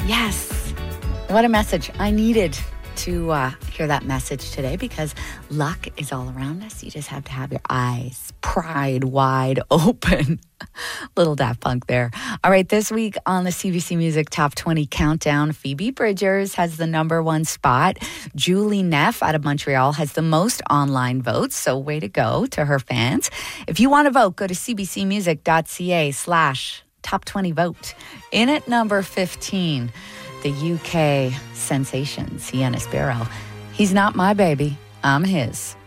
Yes. What a message. I needed to hear that message today because luck is all around us. You just have to have your eyes pried wide open. Little Daft Punk there. All right, this week on the CBC Music Top 20 Countdown, Phoebe Bridgers has the number one spot. Julie Neff out of Montreal has the most online votes, so way to go to her fans. If you want to vote, go to cbcmusic.ca/top 20 vote. In at number 15, the UK sensation, Sienna Sparrow. He's not my baby, I'm his.